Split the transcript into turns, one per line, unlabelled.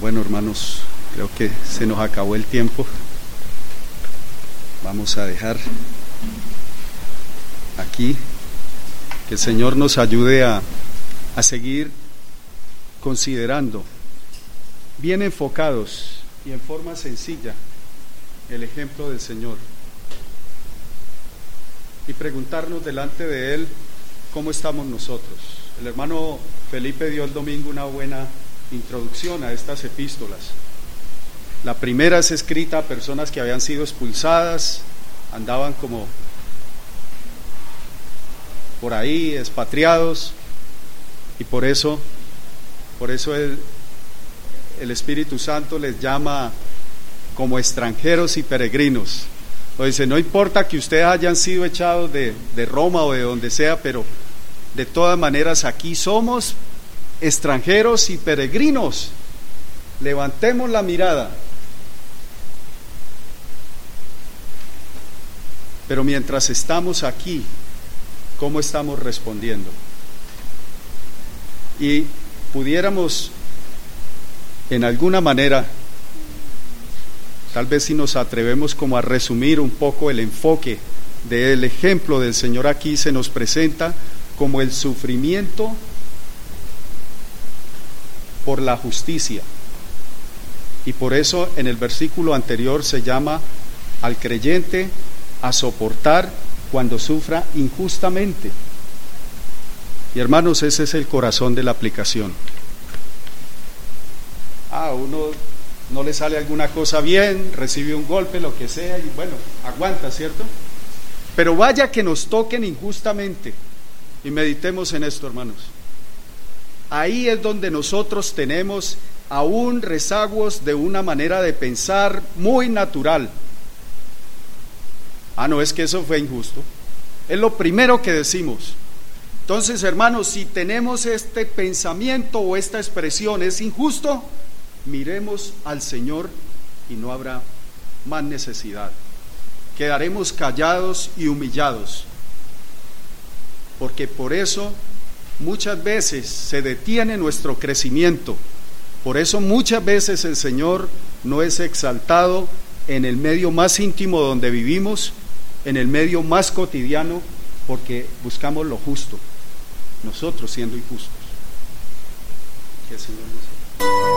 Bueno, hermanos, creo que se nos acabó el tiempo. Vamos a dejar aquí que el Señor nos ayude a seguir considerando, bien enfocados y en forma sencilla, el ejemplo del Señor, y preguntarnos delante de Él cómo estamos nosotros. El hermano Felipe dio el domingo una buena introducción a estas epístolas. La primera es escrita a personas que habían sido expulsadas, andaban como por ahí expatriados, y por eso el Espíritu Santo les llama como extranjeros y peregrinos. O dice, no importa que ustedes hayan sido echados de Roma o de donde sea, pero de todas maneras aquí somos extranjeros y peregrinos. Levantemos la mirada. Pero mientras estamos aquí, ¿cómo estamos respondiendo? Y pudiéramos, en alguna manera, tal vez si nos atrevemos como a resumir un poco el enfoque del ejemplo del Señor aquí, se nos presenta como el sufrimiento por la justicia. Y por eso en el versículo anterior se llama al creyente a soportar cuando sufra injustamente. Y hermanos, ese es el corazón de la aplicación. Uno no le sale alguna cosa bien, recibe un golpe, lo que sea, y bueno, aguanta, ¿cierto? Pero vaya que nos toquen injustamente, y meditemos en esto, hermanos. Ahí es donde nosotros tenemos aún rezagos de una manera de pensar muy natural. No, es que eso fue injusto. Es lo primero que decimos. Entonces, hermanos, si tenemos este pensamiento o esta expresión, es injusto, miremos al Señor y no habrá más necesidad. Quedaremos callados y humillados, porque por eso muchas veces se detiene nuestro crecimiento. Por eso muchas veces el Señor no es exaltado en el medio más íntimo donde vivimos, en el medio más cotidiano, porque buscamos lo justo, nosotros siendo injustos. Que el Señor nos